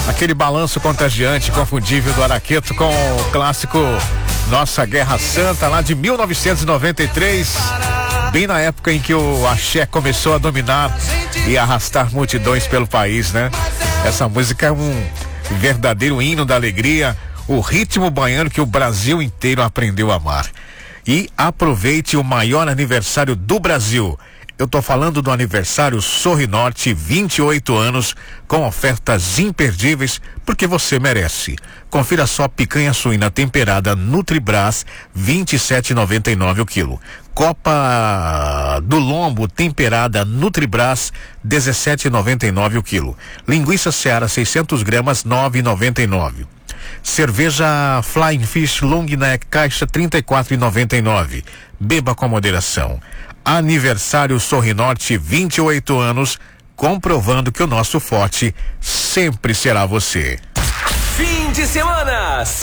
Aquele balanço contagiante, confundível do Araqueto com o clássico Nossa Guerra Santa, lá de 1993, bem na época em que o axé começou a dominar e arrastar multidões pelo país, né? Essa música é um verdadeiro hino da alegria, o ritmo baiano que o Brasil inteiro aprendeu a amar. E aproveite o maior aniversário do Brasil. Eu tô falando do aniversário Sorri Norte, 28 anos, com ofertas imperdíveis, porque você merece. Confira só: picanha suína temperada Nutribras, 27,99 o quilo. Copa do lombo temperada Nutribras, 17,99 o quilo. Linguiça Seara 600 gramas, 9,99. Cerveja Flying Fish Long Neck caixa, 34,99. Beba com moderação. Aniversário Sorri Norte, 28 anos, comprovando que o nosso forte sempre será você. Fim de semana